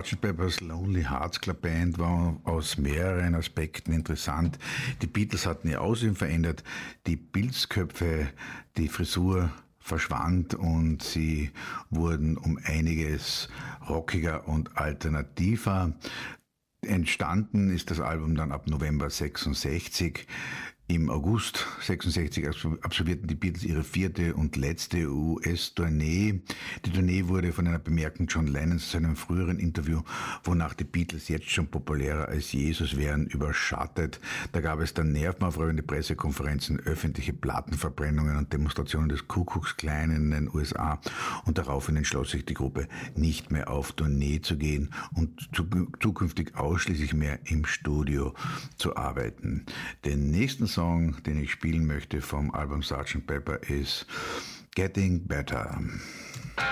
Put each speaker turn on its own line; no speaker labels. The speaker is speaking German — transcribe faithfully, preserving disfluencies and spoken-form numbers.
Sergeant Pepper's Lonely Hearts Club Band war aus mehreren Aspekten interessant. Die Beatles hatten ihr Aussehen verändert, die Pilzköpfe, die Frisur verschwand und sie wurden um einiges rockiger und alternativer. Entstanden ist das Album dann ab November sechsundsechzig. Im August sechsundsechzig absolvierten die Beatles ihre vierte und letzte U S-Tournee. Die Tournee wurde von einer bemerkten John Lennon zu seinem früheren Interview, wonach die Beatles jetzt schon populärer als Jesus wären, überschattet. Da gab es dann nervenaufreibende Pressekonferenzen, öffentliche Plattenverbrennungen und Demonstrationen des Ku Klux Klan in den U S A. Und daraufhin entschloss sich die Gruppe, nicht mehr auf Tournee zu gehen und zukünftig ausschließlich mehr im Studio zu arbeiten. Den nächsten Song Song, den ich spielen möchte vom Album Sergeant Pepper, ist Getting Better.